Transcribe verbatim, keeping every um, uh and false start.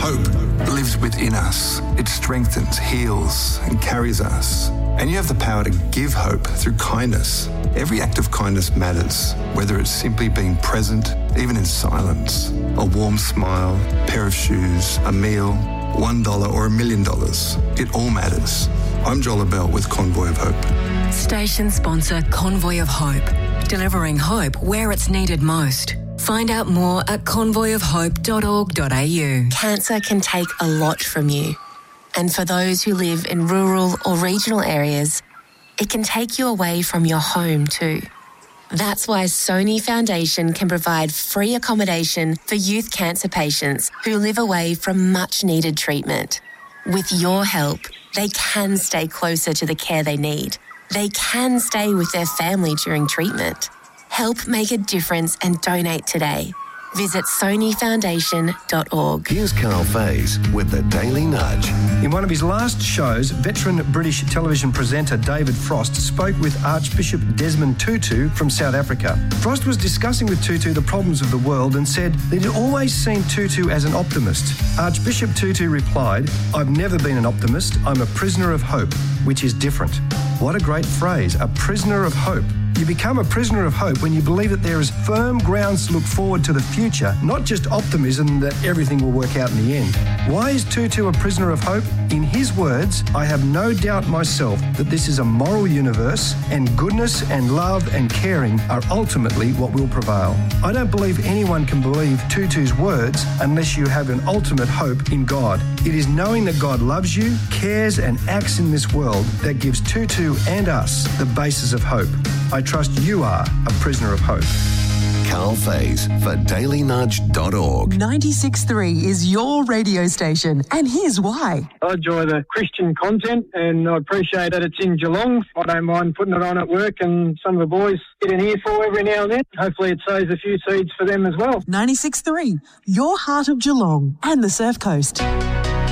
Hope lives within us. It strengthens, heals, and carries us. And you have the power to give hope through kindness. Every act of kindness matters, whether it's simply being present, even in silence, a warm smile, a pair of shoes, a meal, one dollar or a million dollars. It all matters. I'm Joel Abell with Convoy of Hope. Station sponsor Convoy of Hope, delivering hope where it's needed most. Find out more at convoy of hope dot org dot a u. Cancer can take a lot from you. And for those who live in rural or regional areas, it can take you away from your home too. That's why Sony Foundation can provide free accommodation for youth cancer patients who live away from much needed treatment. With your help, they can stay closer to the care they need. They can stay with their family during treatment. Help make a difference and donate today. Visit sony foundation dot org. Here's Carl Faze with the Daily Nudge. In one of his last shows, veteran British television presenter David Frost spoke with Archbishop Desmond Tutu from South Africa. Frost was discussing with Tutu the problems of the world and said that he'd always seen Tutu as an optimist. Archbishop Tutu replied, "I've never been an optimist. I'm a prisoner of hope, which is different." What a great phrase, a prisoner of hope. You become a prisoner of hope when you believe that there is firm grounds to look forward to the future, not just optimism that everything will work out in the end. Why is Tutu a prisoner of hope? In his words, "I have no doubt myself that this is a moral universe and goodness and love and caring are ultimately what will prevail." I don't believe anyone can believe Tutu's words unless you have an ultimate hope in God. It is knowing that God loves you, cares and acts in this world that gives Tutu and us the basis of hope. I trust you are a prisoner of hope. Carl Faze for daily nudge dot org. ninety-six point three is your radio station, and here's why. I enjoy the Christian content, and I appreciate that it's in Geelong. I don't mind putting it on at work, and some of the boys get an earful every now and then. Hopefully it sows a few seeds for them as well. ninety-six point three, your heart of Geelong and the Surf Coast.